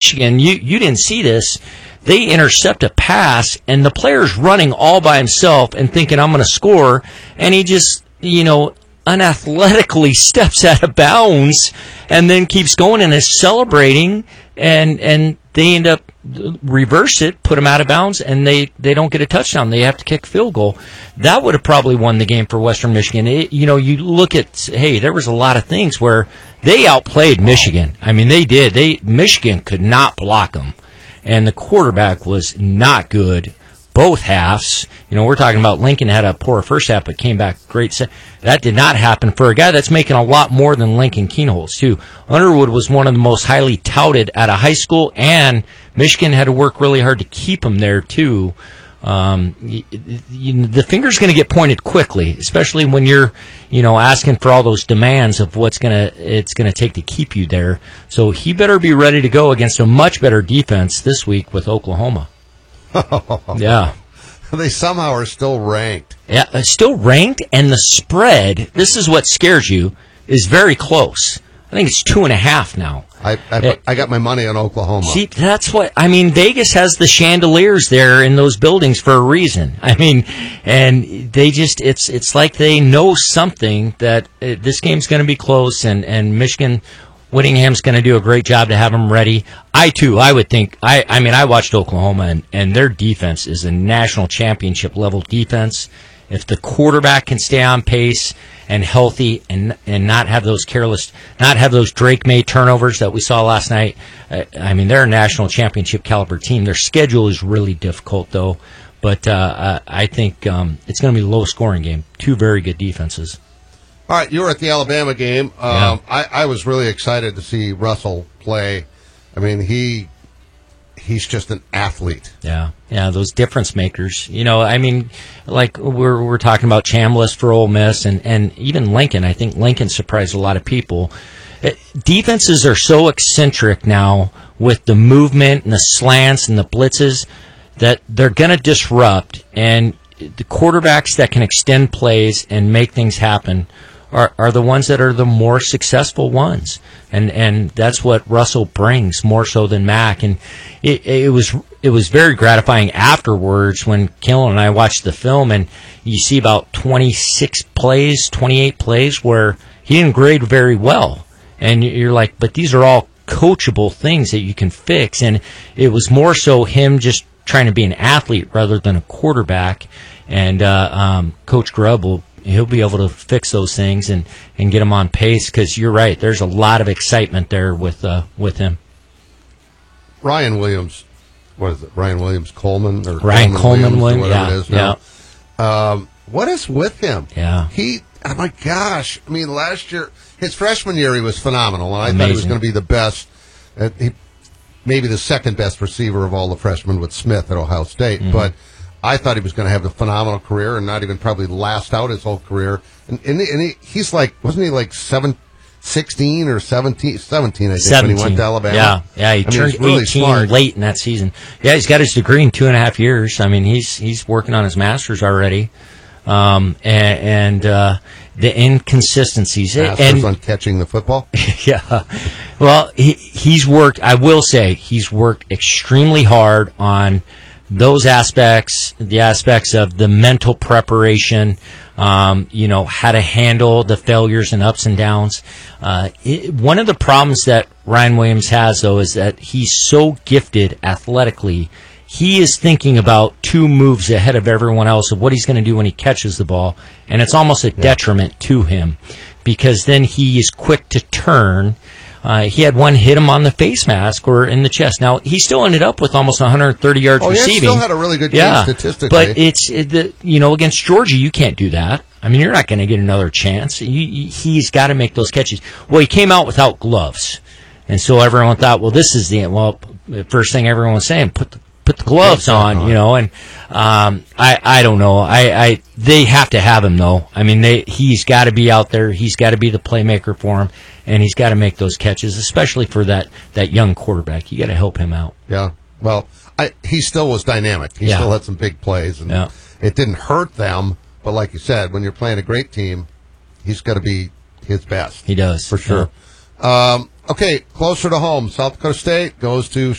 Michigan, you didn't see this. They intercept a pass, and the player's running all by himself and thinking, I'm going to score, and he just, unathletically steps out of bounds and then keeps going and is celebrating, and they end up reverse it, put him out of bounds, and they don't get a touchdown. They have to kick field goal. That would have probably won the game for Western Michigan. You look at, there was a lot of things where they outplayed Michigan. I mean, they did. Michigan could not block them. And the quarterback was not good both halves. We're talking about Lincoln had a poor first half, but came back great. That did not happen for a guy that's making a lot more than Lincoln Kienholz, too. Underwood was one of the most highly touted out of high school, and Michigan had to work really hard to keep him there, too. The finger's going to get pointed quickly, especially when you're, asking for all those demands of it's going to take to keep you there. So he better be ready to go against a much better defense this week with Oklahoma. Yeah. They somehow are still ranked. Yeah, still ranked, and the spread, this is what scares you, is very close. I think it's 2.5 now. I got my money on Oklahoma. See, that's what, Vegas has the chandeliers there in those buildings for a reason. And they just, it's like they know something that this game's going to be close, and Michigan, Whittingham's going to do a great job to have them ready. I would think, I watched Oklahoma, and their defense is a national championship level defense. If the quarterback can stay on pace and healthy and not have those Drake May turnovers that we saw last night, they're a national championship caliber team. Their schedule is really difficult, though, but I think it's going to be a low scoring game. Two very good defenses. All right, you were at the Alabama game. Yeah. I was really excited to see Russell play. He's just an athlete. Yeah, those difference makers. Like we're talking about Chambliss for Ole Miss, and even Lincoln. I think Lincoln surprised a lot of people. Defenses are so eccentric now with the movement and the slants and the blitzes that they're going to disrupt, and the quarterbacks that can extend plays and make things happen are the ones that are the more successful ones, and that's what Russell brings more so than Mack. And it was very gratifying afterwards when Killen and I watched the film, and you see about 28 plays where he didn't grade very well, and you're like, but these are all coachable things that you can fix. And it was more so him just trying to be an athlete rather than a quarterback. And Coach Grubb he'll be able to fix those things and get them on pace, because you're right, there's a lot of excitement there with him. Ryan Williams, what is it? Ryan Williams Coleman or Ryan Coleman Williams, whatever it is now. Yeah. What is with him? Yeah. Oh my gosh! Last year, his freshman year, he was phenomenal, and I thought he was going to be the best. Maybe the second best receiver of all the freshmen with Smith at Ohio State, but I thought he was going to have a phenomenal career and not even probably last out his whole career. And he's like, wasn't he like 16 or 17, I think, when he went to Alabama? Yeah, he turned really 18 smart. late in that season. Yeah, he's got his degree in 2.5 years. He's working on his master's already. And the inconsistencies. Masters on catching the football? Yeah. Well, he's worked, I will say, he's worked extremely hard on those aspects, the aspects of the mental preparation, how to handle the failures and ups and downs. One of the problems that Ryan Williams has, though, is that he's so gifted athletically. He is thinking about 2 moves ahead of everyone else of what he's going to do when he catches the ball, and it's almost a detriment to him, because then he is quick to turn. He had one hit him on the face mask or in the chest. Now, he still ended up with almost 130 yards receiving. He still had a really good game statistically. But against Georgia, you can't do that. You're not going to get another chance. He's got to make those catches. Well, he came out without gloves. And so everyone thought, well, this is the end. Well, the first thing everyone was saying, put the gloves on, and I don't know. They have to have him, though. He's got to be out there. He's got to be the playmaker for him, and he's got to make those catches, especially for that young quarterback. You got to help him out. Yeah. Well, he still was dynamic. He still had some big plays, and it didn't hurt them. But like you said, when you're playing a great team, he's got to be his best. He does. For sure. Yeah. Okay, closer to home, South Dakota State goes to